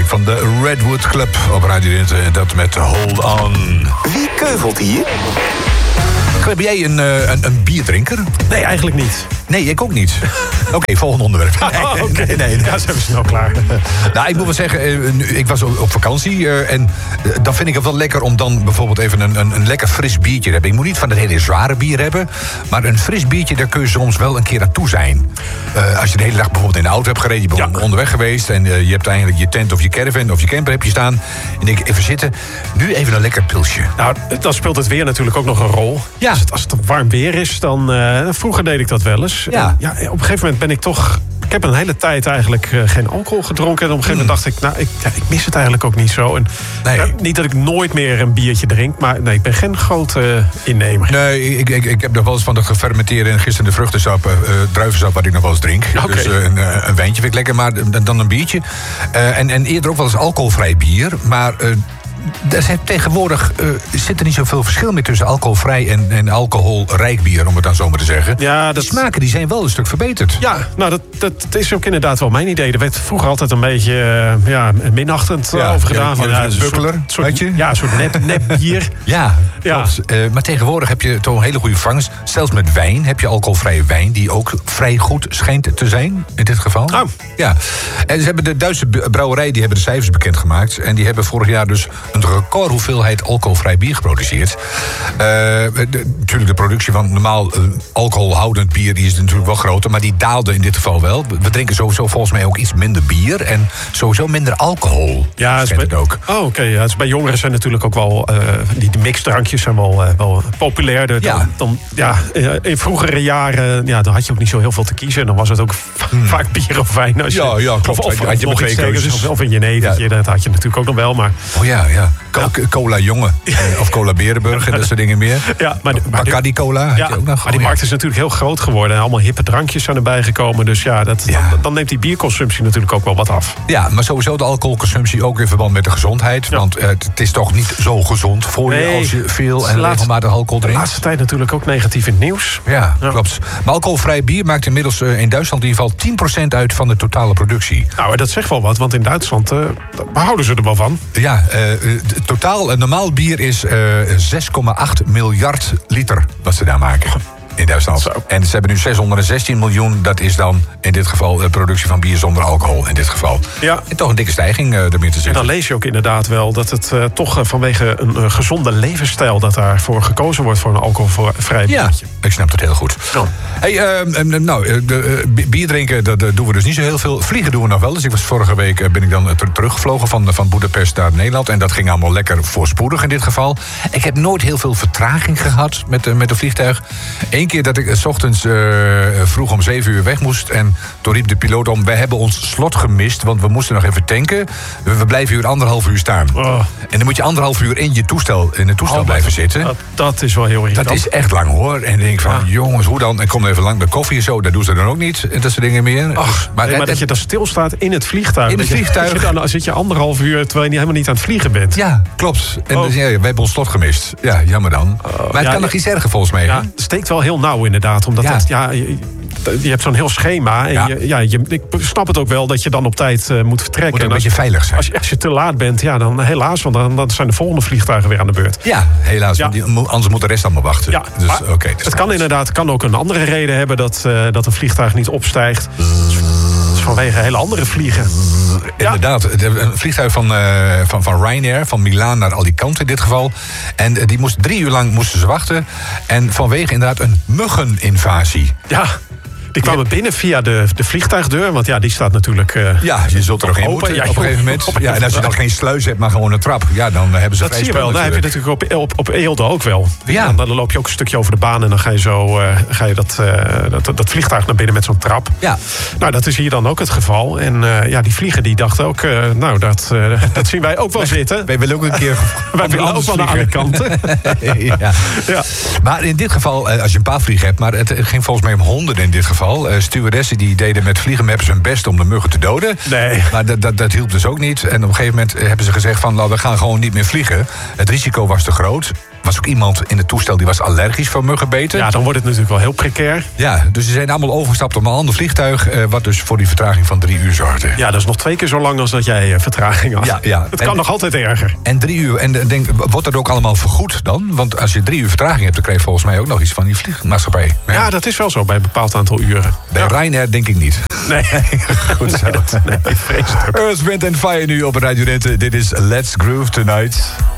muziek van de Redwood Club op Radio Dinter. En dat met Hold On. Wie keuvelt hier? Ben jij een bierdrinker? Nee, eigenlijk niet. Nee, ik ook niet. Oké, volgende onderwerp. Nee. Ja, zijn we snel klaar. Nou, ik moet wel zeggen, ik was op vakantie. En dan vind ik het wel lekker om dan bijvoorbeeld even een lekker fris biertje te hebben. Ik moet niet van het hele zware bier hebben. Maar een fris biertje, daar kun je soms wel een keer aan toe zijn. Als je de hele dag bijvoorbeeld in de auto hebt gereden. Je bent onderweg geweest. En je hebt eigenlijk je tent of je caravan of je camper heb je staan. En denk ik, even zitten. Nu even een lekker pilsje. Nou, dan speelt het weer natuurlijk ook nog een rol. Ja. Als het warm weer is, dan... vroeger deed ik dat wel eens. Ja. En, op een gegeven moment ben ik toch... Ik heb een hele tijd eigenlijk geen alcohol gedronken. En op een gegeven moment dacht ik, ik mis het eigenlijk ook niet zo. En, niet dat ik nooit meer een biertje drink, maar nee, ik ben geen grote innemer. Nee, ik heb nog wel eens van dat gefermenteerde en gisteren de vruchtensap, druivensap, wat ik nog wel eens drink. Okay. Dus een wijntje vind ik lekker, maar dan een biertje. En eerder ook wel eens alcoholvrij bier, maar... tegenwoordig zit er niet zoveel verschil meer tussen alcoholvrij en alcoholrijk bier, om het dan zo maar te zeggen. Ja, de smaken die zijn wel een stuk verbeterd. Ja, nou dat is ook inderdaad wel mijn idee. Er werd vroeger altijd een beetje minachtend over gedaan. Een bukkeler, weet je? Ja, een soort nep bier. Ja. Maar tegenwoordig heb je toch een hele goede vangst. Zelfs met wijn heb je alcoholvrije wijn, die ook vrij goed schijnt te zijn, in dit geval. Oh. Ja. En ze hebben de Duitse brouwerij, die hebben de cijfers bekendgemaakt. En die hebben vorig jaar dus een record hoeveelheid alcoholvrij bier geproduceerd. Natuurlijk de productie van normaal alcoholhoudend bier, die is natuurlijk wel groter, maar die daalde in dit geval wel. We drinken sowieso volgens mij ook iets minder bier en sowieso minder alcohol. Ja, het ook. Oh, oké. Ja, dus bij jongeren zijn natuurlijk ook wel die mixdrankjes zijn wel populair. In vroegere jaren, dan had je ook niet zo heel veel te kiezen. En dan was het ook vaak bier of wijn. Als je, klopt. Of had je nog twee keuzes. Of een jenevertje, dat had je natuurlijk ook nog wel. Maar Cola Jonge of Cola Berenburg en dat soort dingen meer. Ja, Bacardi Cola. Ja, maar die markt is natuurlijk heel groot geworden. En allemaal hippe drankjes zijn erbij gekomen. Dus dan neemt die bierconsumptie natuurlijk ook wel wat af. Ja, maar sowieso de alcoholconsumptie ook in verband met de gezondheid. Ja. Want het is toch niet zo gezond voor je als je veel en regelmatig alcohol drinkt. De laatste tijd natuurlijk ook negatief in het nieuws. Ja, klopt. Maar alcoholvrij bier maakt inmiddels in Duitsland in ieder geval 10% uit van de totale productie. Nou, dat zegt wel wat, want in Duitsland behouden ze er wel van. Ja, totaal een normaal bier is 6,8 miljard liter wat ze daar maken. In Duitsland. Zo. En ze hebben nu 616 miljoen. Dat is dan in dit geval de productie van bier zonder alcohol. In dit geval. Ja. En toch een dikke stijging ermee te zitten. En dan lees je ook inderdaad wel dat het toch vanwege een gezonde levensstijl... dat daarvoor gekozen wordt voor een alcoholvrij biertje. Ja, ik snap het heel goed. Ja. Hey, bier drinken, dat doen we dus niet zo heel veel. Vliegen doen we nog wel. Dus vorige week ben ik dan teruggevlogen van Boedapest naar Nederland. En dat ging allemaal lekker voorspoedig in dit geval. Ik heb nooit heel veel vertraging gehad met een vliegtuig. Eén keer dat ik 's ochtends vroeg om 7 uur weg moest. En toen riep de piloot om, wij hebben ons slot gemist. Want we moesten nog even tanken. We blijven hier 1,5 uur staan. Oh. En dan moet je 1,5 uur in het toestel blijven zitten. Dat is wel heel irritant. Dat is echt lang hoor. En dan denk ik van, jongens, hoe dan? En kom even lang bij koffie en zo. Dat doen ze dan ook niet. En dat soort dingen meer. Maar dat je dan stilstaat in het vliegtuig. In het vliegtuig. Dan zit je 1,5 uur terwijl je helemaal niet aan het vliegen bent. Ja, klopt. En dus, we hebben ons slot gemist. Ja, jammer dan. Maar het kan nog iets erger volgens mij. Ja, het steekt wel heel nauw inderdaad. Omdat je hebt zo'n heel schema. En ik snap het ook wel dat je dan op tijd moet vertrekken. Moet een beetje veilig zijn. Als je te laat bent, dan helaas. Want dan zijn de volgende vliegtuigen weer aan de beurt. Ja, helaas. Ja. Anders moet de rest allemaal wachten. Ja, dus, het kan ook een andere reden hebben dat een vliegtuig niet opstijgt. Vanwege hele andere vliegen. Inderdaad, een vliegtuig van Ryanair, van Milaan naar Alicante in dit geval. En die 3 uur lang moesten ze wachten. En vanwege inderdaad een muggeninvasie. Ja. Die kwamen binnen via de vliegtuigdeur, want die staat natuurlijk je zult er nog in moeten op een gegeven moment. Ja, en als je dan geen sluis hebt, maar gewoon een trap, dan hebben ze dat zie je wel. Dan heb je natuurlijk op Eelde ook wel. Ja. Dan loop je ook een stukje over de baan en dan ga je dat vliegtuig naar binnen met zo'n trap. Ja. Nou, dat is hier dan ook het geval. En die vliegen die dachten ook, dat zien wij ook wel zitten. Wij willen ook een keer wij willen ook wel naar alle kanten. Ja. Maar in dit geval, als je een paar vliegen hebt, maar het ging volgens mij om honderden in dit geval. Stewardessen die deden met vliegenmaps hun best om de muggen te doden. Nee. Maar dat hielp dus ook niet. En op een gegeven moment hebben ze gezegd van, we gaan gewoon niet meer vliegen. Het risico was te groot. was ook iemand in het toestel die was allergisch voor muggenbeten. Ja, dan wordt het natuurlijk wel heel precair. Ja, dus ze zijn allemaal overgestapt op een ander vliegtuig, wat dus voor die vertraging van 3 uur zorgde. Ja, dat is nog 2 keer zo lang als dat jij vertraging had. Ja. Het kan nog altijd erger. En 3 uur, en denk, wordt dat ook allemaal vergoed dan? Want als je 3 uur vertraging hebt, dan krijg je volgens mij ook nog iets van die vliegmaatschappij. Ja, dat is wel zo bij een bepaald aantal uren. Bij Ryanair denk ik niet. Nee. Goed zo. Nee, vreselijk. Earth, Wind & Fire nu op Radio Rente. Dit is Let's Groove Tonight.